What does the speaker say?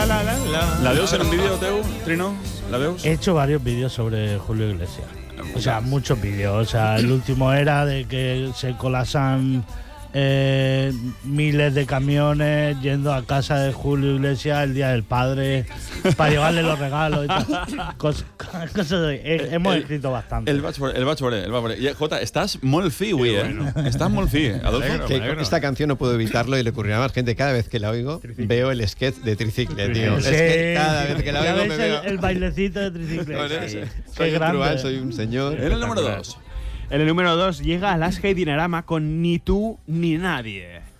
La veus en un vídeo teu, Trino? La veus? He hecho varios vídeos sobre Julio Iglesias. O sea, muchos vídeos. O sea, el último era de que se colasan miles de camiones yendo a casa de Julio Iglesias el día del padre para llevarle los regalos y tal. Cosas hemos escrito bastante. El vaig veure. I, Jota, estás molt fi, güey, Estás molt fi, Adolfo. Que con esta canción no puedo evitarlo y le ocurrirá a más gente. Cada vez que la oigo, veo el sketch de Tricicle, tío. Sí. Es que cada vez que la Ya oigo ves me veo. el bailecito de Tricicle. Sí. Qué Soy un grande. truán, soy un señor. En el número 2. En el número 2 llega Alaska y Dinarama con Ni tú ni nadie.